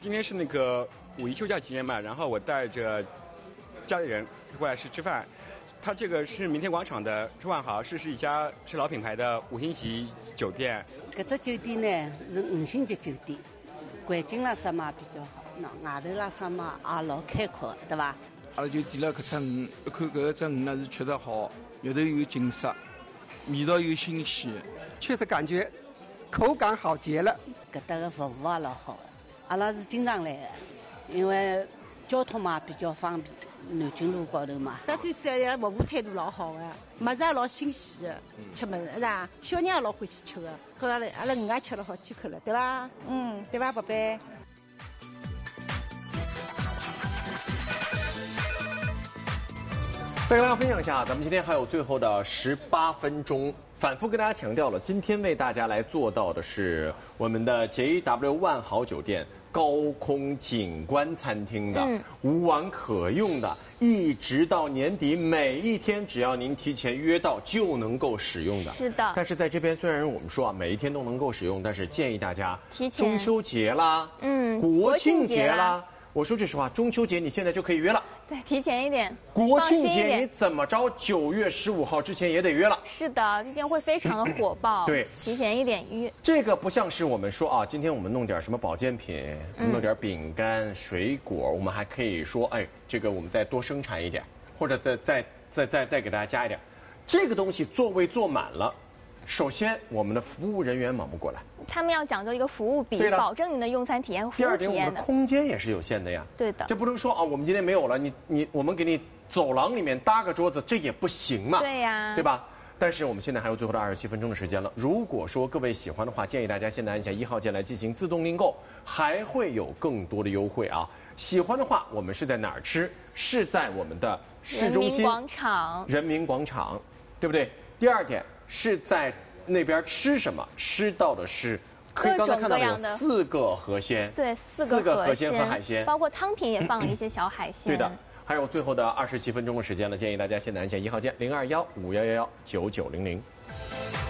今天是那个五一休假期间嘛，然后我带着家里人过来吃饭。它这个是明天广场的中万豪，是一家老品牌的5星级酒店。 这只酒店呢是5星级酒店，环境啦什么比较好，那外头啦什么也老开阔，对吧？ 阿拉就点了搿只鱼，一看搿只鱼呢是确实好，肉头有紧实，味道又新鲜， 确实感觉口感好极了。 搿搭个服务也老好的，阿拉是经常来的，因为交通嘛比较方便。南京路高头嘛， 搭餐子伊拉服务态度老好的，物事也老新鲜的，吃物事是吧？小人也老欢喜吃的，搿阿拉鱼也吃了好几口了，对吧？对吧，宝贝？ 再跟大家分享一下，咱们今天还有最后的18分钟，反复跟大家强调了，今天为大家来做到的是我们的 JW 万豪酒店高空景观餐厅的无碗可用的，一直到年底，每一天只要您提前约到就能够使用的。 是的。 但是在这边虽然我们说啊，每一天都能够使用，但是建议大家提前中秋节啦，国庆节啦。我说句实话，中秋节你现在就可以约了。 对，提前一点。 国庆节你怎么着9月15号之前也得约了。 是的，这边会非常的火爆。 对， 提前一点约。 这个不像是我们说啊，今天我们弄点什么保健品，弄点饼干、水果，我们还可以说，哎，这个我们再多生产一点，或者再给大家加一点。这个东西座位坐满了。首先，我们的服务人员忙不过来， 他们要讲究一个服务比，保证你的用餐体验和服务体验的。 第二点，我们的空间也是有限的呀。 对的， 这不能说啊，我们今天没有了，我们给你走廊里面搭个桌子，这也不行嘛。 对呀， 对吧？但是我们现在还有最后的27分钟的时间了。如果说各位喜欢的话，建议大家现在按下1号键来进行自动订购，还会有更多的优惠啊！喜欢的话，我们是在哪儿吃？是在我们的市中心人民广场，对不对？第二点。是在那边吃什么？吃到的是可以刚才看到有4个河鲜， 对，4个河鲜和海鲜， 包括汤品也放了一些小海鲜。 对的，还有最后的27分钟的时间了，建议大家现在按下1号键0215119900。